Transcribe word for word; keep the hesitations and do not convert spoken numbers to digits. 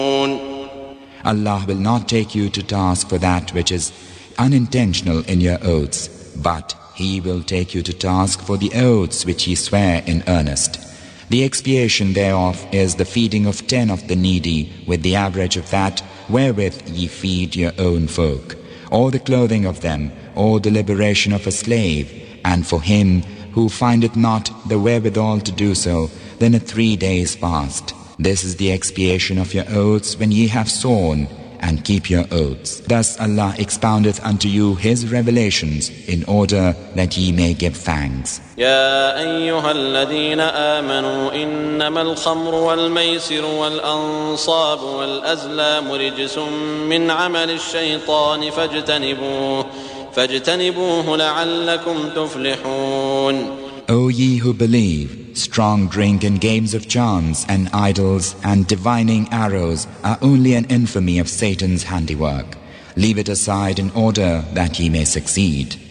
Allah will not take you to task for that which is unintentional in your oaths, but He will take you to task for the oaths which ye swear in earnest. The expiation thereof is the feeding of ten of the needy with the average of that wherewith ye feed your own folk, or the clothing of them, or the liberation of a slave, and for him who findeth not the wherewithal to do so, then a three days fast. This is the expiation of your oaths when ye have sworn, and keep your oaths. Thus Allah expoundeth unto you His revelations in order that ye may give thanks. يا أيها الذين آمنوا إنما الخمر والميسر والأنصاب والأزلام رجس من عمل الشيطان فاجتنبوه فاجتنبوه لعلكم تفلحون. O ye who believe, strong drink and games of chance and idols and divining arrows are only an infamy of Satan's handiwork. Leave it aside in order that ye may succeed.